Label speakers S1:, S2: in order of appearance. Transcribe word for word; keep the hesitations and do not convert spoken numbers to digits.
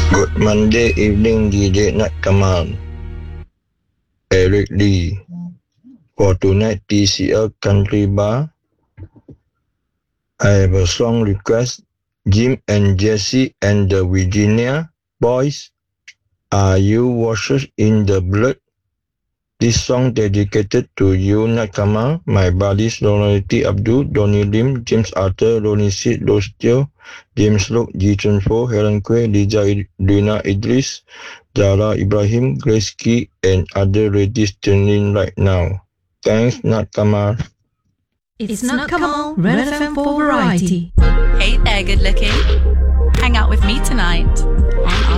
S1: Good Monday evening, D J Nat Kamal, Eric Lee. For tonight T C L Country Bar, I have a song request. Jim and Jesse and the Virginia Boys, Are You Washed in the Blood? This song dedicated to you, Nat Kamal, my buddies Donality Abdul, Donny Lim, James Arthur, Ronnie Sid, Dostio, James Luke, Ji Chun Fo, Helen Kwe, Liza Lina Idris, Zara Ibrahim, Grace Key, and other ladies tuning right now. Thanks, Nat Kamal.
S2: It's Nat Kamal, Red F M for Variety.
S3: Hey there, good looking. Hang out with me tonight on